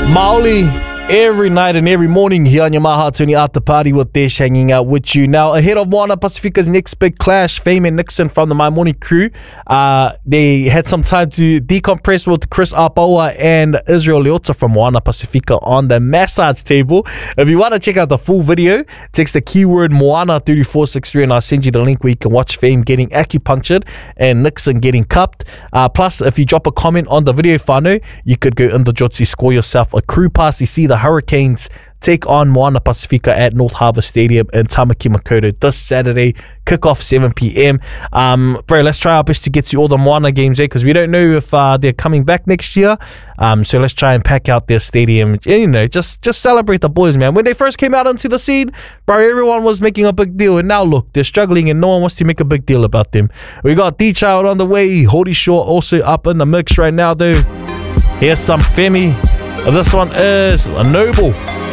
Maoli, every night and every morning here on your Maha Tuni After Party with Desh hanging out with you. Now, ahead of Moana Pacifica's next big clash, Fame and Nixon from the My Morning crew, they had some time to decompress with Chris Apaua and Israel Leota from Moana Pacifica on the massage table. If you want to check out the full video, text the keyword Moana 3463 and I'll send you the link where you can watch Fame getting acupunctured and Nixon getting cupped. Plus, if you drop a comment on the video whānau, you could go in the Jotsi, score yourself a crew pass. You see the Hurricanes take on Moana Pacifica at North Harbour Stadium in Tamaki Makaurau this Saturday, kickoff 7 p.m. Bro, let's try our best to get to all the Moana games, because we don't know if they're coming back next year. So let's try and pack out their stadium. You know, just celebrate the boys, man. When they first came out into the scene, bro, everyone was making a big deal, and now look, they're struggling and no one wants to make a big deal about them. We got D-Child on the way, Hody Shaw also up in the mix right now, though. Here's some Femi. This one is a Noble.